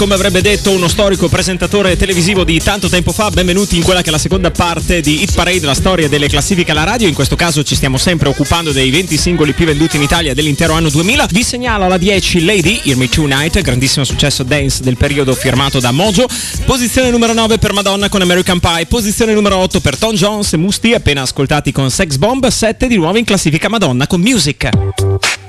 Come avrebbe detto uno storico presentatore televisivo di tanto tempo fa, benvenuti in quella che è la seconda parte di Hit Parade, la storia delle classifiche alla radio. In questo caso ci stiamo sempre occupando dei 20 singoli più venduti in Italia dell'intero anno 2000. Vi segnalo alla 10 Lady, Hear Me Tonight, grandissimo successo dance del periodo firmato da Mojo. Posizione numero 9 per Madonna con American Pie. Posizione numero 8 per Tom Jones e Musti, appena ascoltati con Sex Bomb. 7 di nuovo in classifica Madonna con Music.